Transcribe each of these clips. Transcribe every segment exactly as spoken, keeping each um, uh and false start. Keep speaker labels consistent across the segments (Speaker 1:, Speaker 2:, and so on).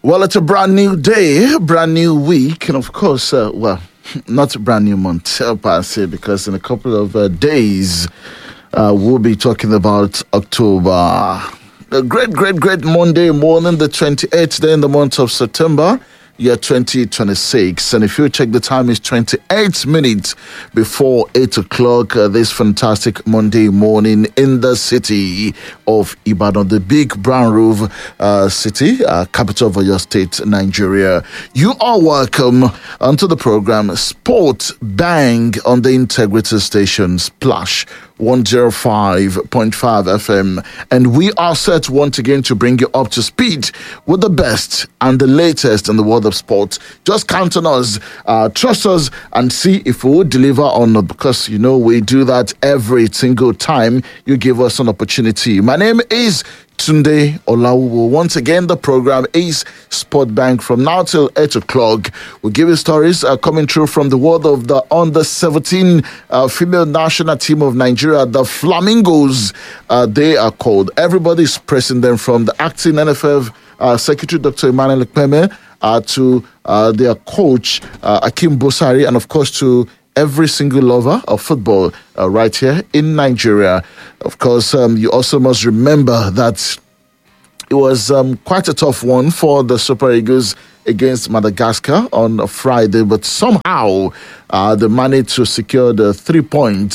Speaker 1: Well, it's a brand new day, brand new week, and of course, uh, well, not a brand new month, uh, per se, because in a couple of uh, days, uh, we'll be talking about October. A great, great, great Monday morning, the twenty-eighth day in the month of September, year twenty twenty-six. And if you check the time, it's twenty-eight minutes before eight o'clock uh, this fantastic Monday morning in the city of Ibadan, the big brown roof uh, city, uh, capital of your state, Nigeria. You are welcome onto the program Sport Bang on the Integrity Station, Splash one oh five point five F M, and we are set once again to bring you up to speed with the best and the latest in the world of sports. Just count on us, uh, trust us, and see if we will deliver or not, because you know we do that every single time you give us an opportunity. My name is Tunde Olawu. Once again, the program is Sport Bank from now till eight o'clock. We'll give you stories uh, coming through from the world of the under seventeen uh, female national team of Nigeria, the Flamingos. Uh, they are called. Everybody's pressing them, from the acting N F F uh, Secretary Doctor Emmanuel Ekpeme uh, to uh, their coach uh, Akim Bosari, and of course to every single lover of football uh, right here in Nigeria. Of course, um, you also must remember that it was um, quite a tough one for the Super Eagles against Madagascar on a Friday, but somehow uh, they managed to secure the three points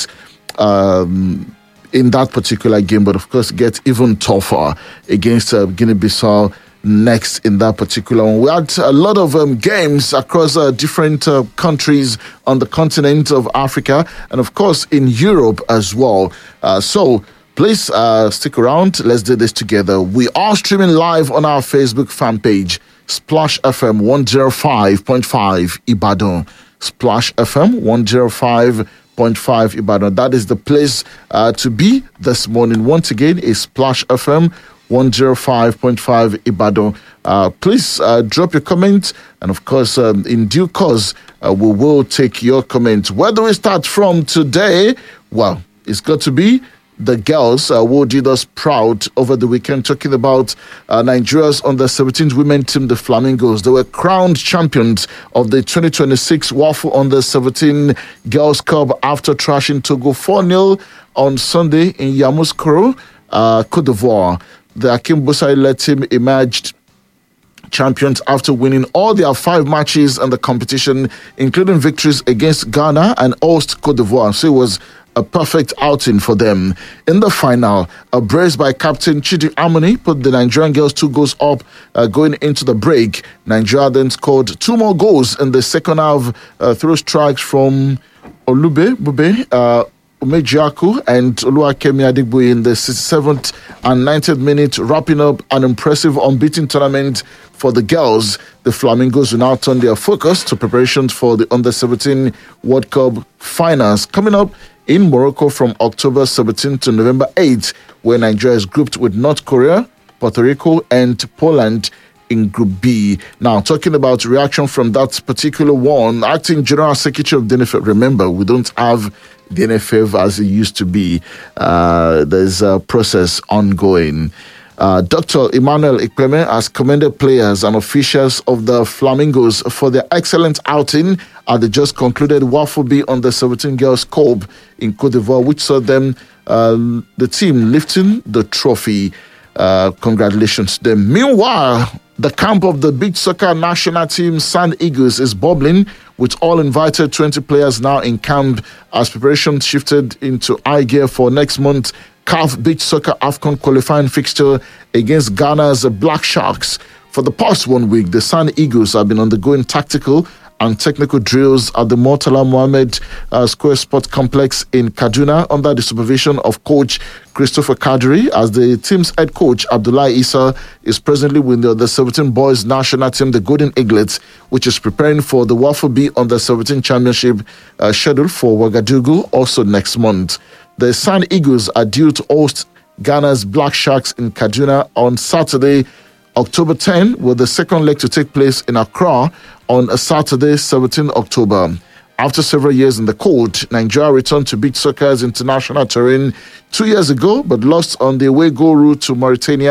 Speaker 1: um, in that particular game, but of course get even tougher against uh, Guinea-Bissau next in that particular one. We had a lot of um, games across uh, different uh, countries on the continent of Africa, and of course in Europe as well. Uh, so please uh, stick around. Let's do this together. We are streaming live on our Facebook fan page, Splash F M one oh five point five Ibadan. Splash F M one oh five point five Ibadan. That is the place uh, to be this morning. Once again, is Splash F M one oh five point five Ibadan. Uh, please uh, drop your comment, and of course, um, in due course, uh, we will take your comment. Where do we start from today? Well, it's got to be the girls uh, who did us proud over the weekend, talking about uh, Nigeria's under seventeen women team, the Flamingos. They were crowned champions of the twenty twenty-six WAFU under seventeen Girls Cup after trashing Togo four nil on Sunday in Yamoussoukro, uh, Côte d'Ivoire. The Akim Bosai-led team emerged champions after winning all their five matches in the competition, including victories against Ghana and host Côte d'Ivoire. So it was a perfect outing for them. In the final, a brace by captain Chidi Amoni put the Nigerian girls two goals up uh, going into the break. Nigeria then scored two more goals in the second half uh, through strikes from Olube Bube, uh, Umejiaku and Oluwakemi Adigboye in the sixty-seventh and ninetieth minute, wrapping up an impressive unbeaten tournament for the girls. The Flamingos will now turn their focus to preparations for the under seventeen World Cup finals coming up in Morocco from October seventeenth to November eighth, where Nigeria is grouped with North Korea, Puerto Rico, and Poland in Group B. Now, talking about reaction from that particular one, Acting General Secretary of the N F F, remember, we don't have the N F F as it used to be. Uh, there's a process ongoing. Uh, Doctor Emmanuel Ekpeme has commended players and officials of the Flamingos for their excellent outing at the just concluded WAFU B under seventeen Girls Cup in Côte d'Ivoire, which saw them, uh, the team, lifting the trophy. Uh, congratulations to them. Meanwhile, the camp of the beach soccer national team, Sand Eagles, is bubbling, with all invited twenty players now in camp as preparations shifted into high gear for next month C A F Beach Soccer AFCON qualifying fixture against Ghana's Black Sharks. For the past one week, the Sand Eagles have been undergoing tactical and technical drills at the Murtala Mohammed uh, Square Sports Complex in Kaduna under the supervision of coach Christopher Kadri, as the team's head coach Abdullah Issa is presently with the under seventeen boys national team, the Golden Eaglets, which is preparing for the WAFU B under seventeen championship uh, scheduled for Ouagadougou also next month. The Sand Eagles are due to host Ghana's Black Sharks in Kaduna on Saturday, October tenth, with the second leg to take place in Accra on a Saturday, seventeenth October. After several years in the cold, Nigeria returned to beach soccer's international terrain two years ago, but lost on the away goal route to Mauritania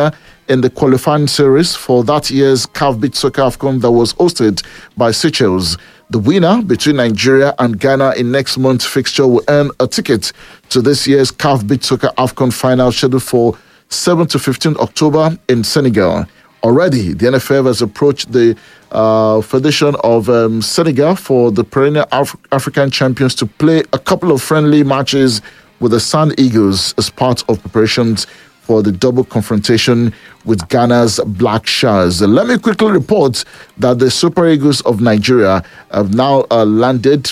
Speaker 1: in the qualifying series for that year's C A F Beach Soccer AFCON that was hosted by Seychelles. The winner between Nigeria and Ghana in next month's fixture will earn a ticket to this year's C A F Beach Soccer AFCON final scheduled for seventh to fifteenth October in Senegal. Already, the N F F has approached the uh, Federation of um, Senegal for the perennial Af- African champions to play a couple of friendly matches with the Sand Eagles as part of preparations for the double confrontation with Ghana's Black Stars. Let me quickly report that the Super Eagles of Nigeria have now uh, landed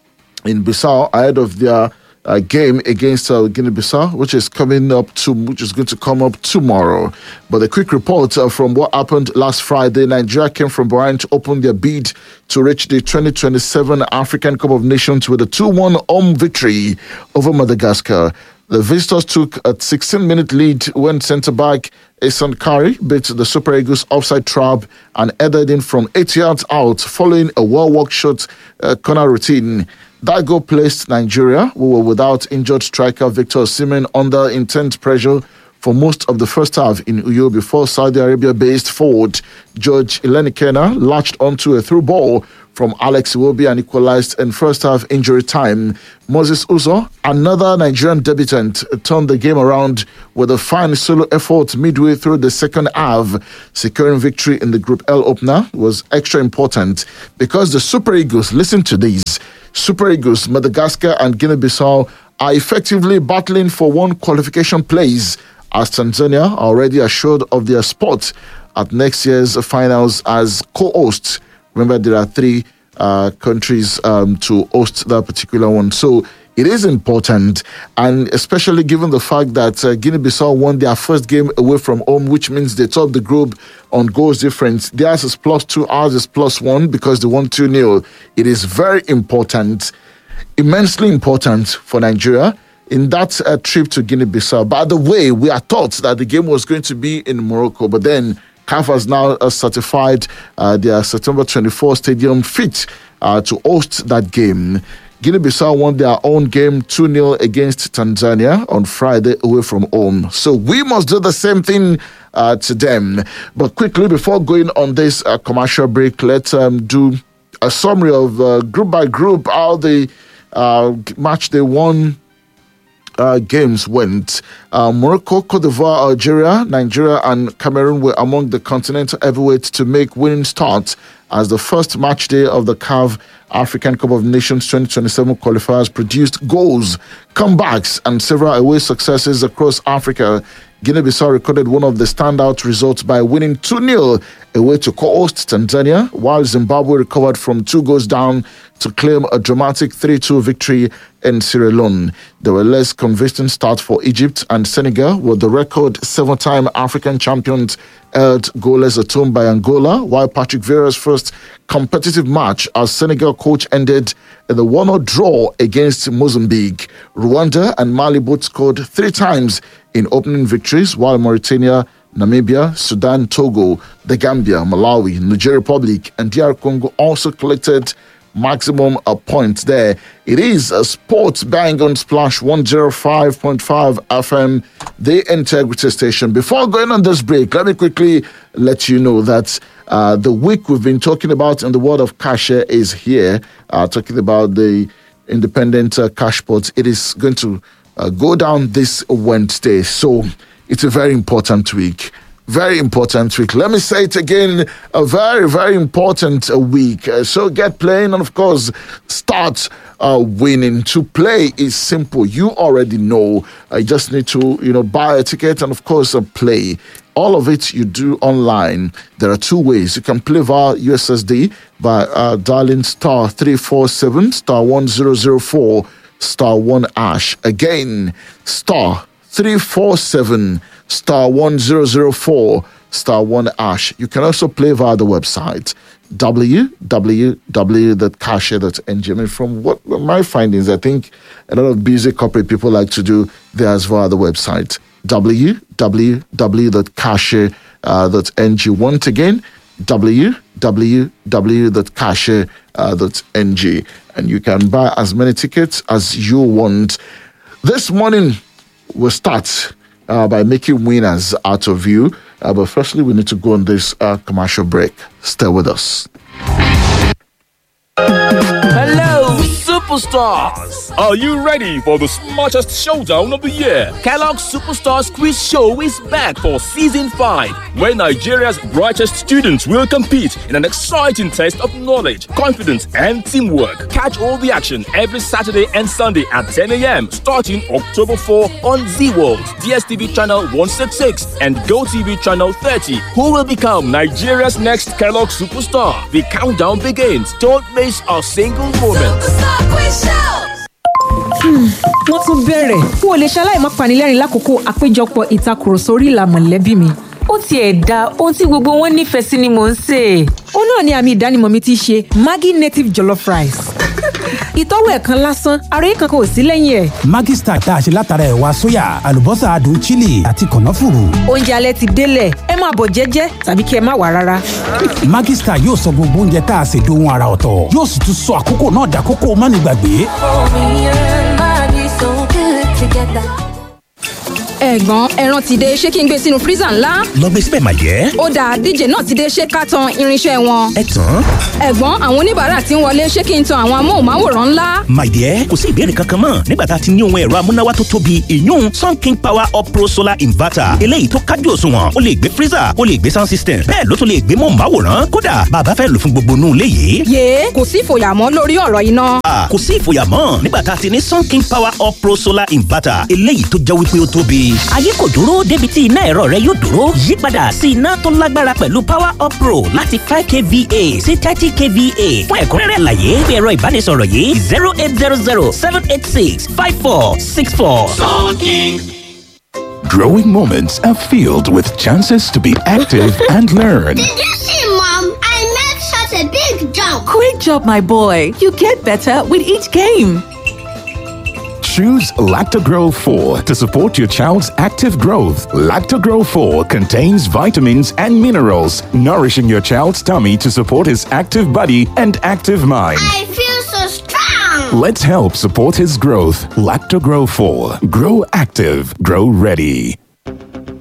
Speaker 1: in Bissau ahead of their uh, game against uh, Guinea-Bissau, which is coming up to, which is going to come up tomorrow. But a quick report uh, from what happened last Friday: Nigeria came from behind to open their bid to reach the twenty twenty-seven African Cup of Nations with a two one home victory over Madagascar. The visitors took a sixteen-minute lead when centre-back Esan Kari beat the Super Eagles offside trap and headed in from eight yards out following a well-worked shot uh, corner routine. That goal placed Nigeria, who were without injured striker Victor Osimhen, under intense pressure for most of the first half in Uyo before Saudi Arabia-based forward George Ilenikena latched onto a through ball from Alex Iwobi and equalized in first half injury time. Moses Uzo, another Nigerian debutant, turned the game around with a fine solo effort midway through the second half. Securing victory in the Group L opener was extra important because the Super Eagles, listen to these, Super Eagles, Madagascar and Guinea-Bissau are effectively battling for one qualification place, as Tanzania are already assured of their spot at next year's finals as co-hosts. Remember, there are three uh, countries um, to host that particular one. So it is important, and especially given the fact that uh, Guinea-Bissau won their first game away from home, which means they topped the group on goals difference. Theirs is plus two, ours is plus one because they won two nil. It is very important, immensely important for Nigeria in that uh, trip to Guinea-Bissau. By the way, we are taught that the game was going to be in Morocco, but then C A F has now uh, certified uh, their September twenty-fourth stadium fit uh, to host that game. Guinea-Bissau won their own game two nil against Tanzania on Friday away from home. So we must do the same thing uh, to them. But quickly, before going on this uh, commercial break, let's um, do a summary of uh, group by group how the uh, match they won Uh, games went. Uh, Morocco, Cote d'Ivoire, Algeria, Nigeria, and Cameroon were among the continental heavyweights to make winning starts as the first match day of the C A F African Cup of Nations twenty twenty-seven qualifiers produced goals, comebacks, and several away successes across Africa. Guinea-Bissau recorded one of the standout results by winning two nil away to co-host Tanzania, while Zimbabwe recovered from two goals down to claim a dramatic three two victory in Sierra Leone. There were less convincing starts for Egypt and Senegal, with the record seven-time African champions held goalless at home by Angola, while Patrick Vieira's first competitive match as Senegal coach ended in a one nil draw against Mozambique. Rwanda and Mali both scored three times in opening victories, while Mauritania, Namibia, Sudan, Togo, the Gambia, Malawi, Niger Republic, and D R Congo also collected maximum uh, points there. It is a sports bang on Splash one oh five point five F M, the Integrity Station. Before going on this break, let me quickly let you know that uh, the week we've been talking about in the world of cash is here, uh, talking about the independent uh, cash pots. It is going to uh, go down this Wednesday. So it's a very important week. Very important week. Let me say it again. A very, very important uh, week. Uh, so get playing and, of course, start uh, winning. To play is simple. You already know. I just need to, you know, buy a ticket and, of course, uh, play. All of it you do online. There are two ways. You can play via U S S D by uh, dialing star three four seven, star one zero zero four, star one hash. Again, star three four seven, star one zero zero four, star one hash. You can also play via the website w w w dot cashier dot n g. I mean, from what my findings, I think a lot of busy corporate people like to do theirs via the website w w w dot cashier dot n g. Once again, w w w dot cashier dot n g, and you can buy as many tickets as you want. This morning we'll start Uh, by making winners out of you. Uh, but firstly, we need to go on this uh, commercial break. Stay with us.
Speaker 2: Hello, superstars!
Speaker 3: Are you ready for the smartest showdown of the year?
Speaker 2: Kellogg's Superstars Quiz Show is back for season five,
Speaker 3: where Nigeria's brightest students will compete in an exciting test of knowledge, confidence, and teamwork. Catch all the action every Saturday and Sunday at ten a.m. starting October fourth on Z World, D S T V channel one sixty-six, and GoTV channel thirty. Who will become Nigeria's next Kellogg Superstar? The countdown begins. Don't miss a single moment.
Speaker 4: wọ́n tún bẹ̀rẹ̀ n ò lè ṣaláì má panilẹ́rìn lákòókò àpéjọpọ̀ ìtakùrọ̀sọ orí ìlà mọ̀lẹ́bí mi.
Speaker 5: ó tiẹ̀ da ohun tí gbogbo wọn nífẹ̀ẹ́ sí ni mò ń sè.
Speaker 4: ó náà ni àmì ìdánimọ̀ mi ti ṣe Maggi native jollof rice. ìtọ́wò ẹ̀kan lásán ara yìí kankan ò sí lẹ́yìn ẹ̀.
Speaker 6: Maggi Star tá a ṣe látara ẹ̀wà sóyà àlùbọ́sà adùn chili àti kànáfùrù.
Speaker 4: oúnjẹ alẹ́ ti délẹ̀ ẹ máa bọ̀ jẹ́jẹ́ tàbí kí ẹ má wá rárá.
Speaker 6: Maggi Star yóò sọ gbogbo oúnjẹ tá a ṣe dohun àrà ọ̀tọ̀ yóò sì tún sọ àkókò náà dàkókò mánigbàgbé.
Speaker 7: ẹ̀gbọ́n ẹran ti dé ṣé kí n gbé sínú freezer ńlá.
Speaker 8: lọ gbé síbẹ̀ my dear.
Speaker 7: ó dáa díje náà ti dé ṣé ká tan irinṣẹ́ wọn.
Speaker 8: ẹ tán.
Speaker 7: ẹ̀gbọ́n àwọn oníbàárà ti ń wọlé ṣé kí n tan àwọn amóhùnmáwòrán ńlá.
Speaker 8: my dear kò sí ìbéèrè kankan mọ́ nígbà tá a ti ní ohun ẹ̀rọ amúnáwá tó tóbi ìyún Sun King Power Up Pro Solar Inverter eléyìí tó kájú òṣùwọ̀n ó lè gbé freezer ó lè gbé sound system bẹ́ẹ̀ ló tún lè gbé mọ̀nmáwòrán kódà bàbá fẹ́ lò fún gbogbo inú ilé yìí.
Speaker 7: yé kò sí ìfòyàmọ́ lórí ọ̀rọ̀ iná.
Speaker 8: kò sí ìfòyàmọ́ nígbà tá a ti ní Sun King Power Up Pro Solar Inverter eléyìí tó jẹ́ wípé ó tóbi. ayé kò dúró débi tí iná ẹ̀rọ rẹ yóò dúró yípadà sí iná tó lágbára pẹ̀lú Power Up Pro láti five K V A sí thirty K V A fún ẹ̀kúnrẹ́rẹ́ àlàyé pé ẹ̀rọ ìbánisọ̀rọ̀ yìí zero eight zero zero seven eight six five four six four.
Speaker 9: Growing moments are filled with chances to be active and learn.
Speaker 10: Did you see, Mom? I made such a big jump.
Speaker 11: Great job, my boy. You get better with each game.
Speaker 9: Choose Lactogro four to support your child's active growth. Lactogro four contains vitamins and minerals, nourishing your child's tummy to support his active body and active mind.
Speaker 10: I feel so strong.
Speaker 9: Let's help support his growth. Lactogro four. Grow active. Grow ready.